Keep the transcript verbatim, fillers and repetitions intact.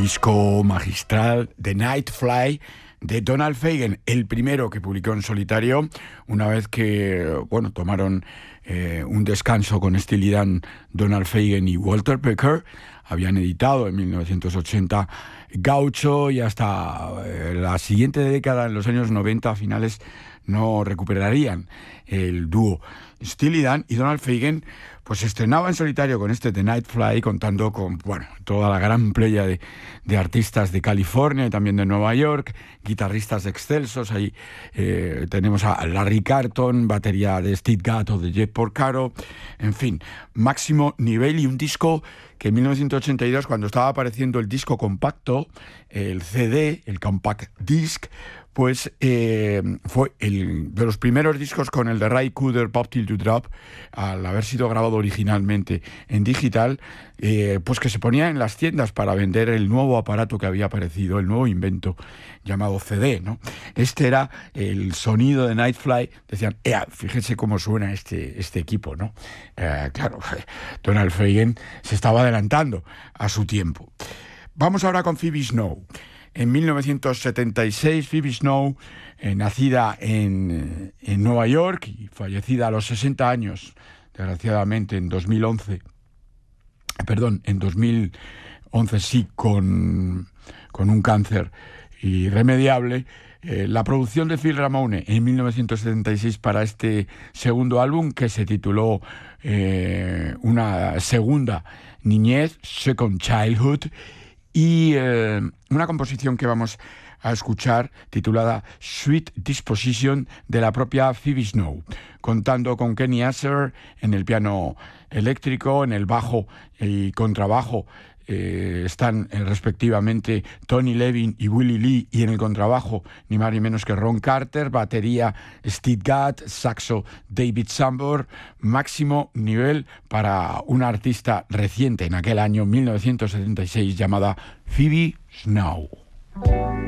disco magistral, The Night Fly, de Donald Fagen, el primero que publicó en solitario, una vez que, bueno, tomaron eh, un descanso con Steely Dan, Donald Fagen y Walter Becker. Habían editado en mil novecientos ochenta Gaucho y hasta eh, la siguiente década, en los años noventa finales, no recuperarían el dúo. Steely Dan y Donald Fagen pues estrenaba en solitario con este The Night Fly, contando con, bueno, toda la gran playa de, de artistas de California y también de Nueva York, guitarristas excelsos. Ahí eh, tenemos a Larry Carlton, batería de Steve Gadd o de Jeff Porcaro, en fin, máximo nivel, y un disco que en mil novecientos ochenta y dos, cuando estaba apareciendo el disco compacto, el C D, el Compact Disc, pues eh, fue el de los primeros discos con el de Ray Cooder, Pop Till You Drop, al haber sido grabado originalmente en digital, eh, pues que se ponía en las tiendas para vender el nuevo aparato que había aparecido, el nuevo invento llamado C D, ¿no? Este era el sonido de Night Fly. Decían, ea, fíjense cómo suena este, este equipo, ¿no? Eh, claro, Donald Fagen se estaba adelantando a su tiempo. Vamos ahora con Phoebe Snow. En mil novecientos setenta y seis, Phoebe Snow, eh, nacida en, en Nueva York y fallecida a los sesenta años, desgraciadamente en dos mil once, perdón, en dos mil once sí, con, con un cáncer irremediable. Eh, la producción de Phil Ramone en mil novecientos setenta y seis para este segundo álbum, que se tituló eh, Una segunda niñez, Second Childhood, y eh, una composición que vamos a escuchar titulada Sweet Disposition, de la propia Phoebe Snow, contando con Kenny Asser en el piano eléctrico, en el bajo y contrabajo eh, están eh, respectivamente Tony Levin y Willie Lee, y en el contrabajo ni más ni menos que Ron Carter, batería Steve Gadd, saxo David Sanborn. Máximo nivel para una artista reciente en aquel año mil novecientos setenta y seis llamada Phoebe Snow.